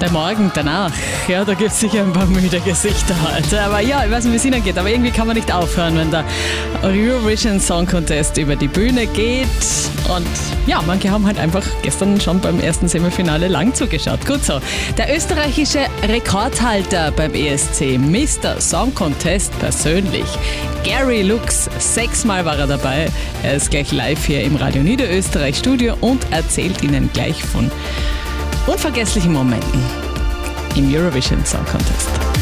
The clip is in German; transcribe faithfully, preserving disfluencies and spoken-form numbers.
Der Morgen danach, ja, da gibt es sicher ein paar müde Gesichter heute. Aber ja, ich weiß nicht, wie es Ihnen geht, aber irgendwie kann man nicht aufhören, wenn der Eurovision Song Contest über die Bühne geht. Und ja, manche haben halt einfach gestern schon beim ersten Semifinale lang zugeschaut. Gut so. Der österreichische Rekordhalter beim E S C, Mister Song Contest persönlich, Gary Lux, sechsmal war er dabei. Er ist gleich live hier im Radio Niederösterreich Studio und erzählt Ihnen gleich von unvergesslichen Momenten im Eurovision Song Contest.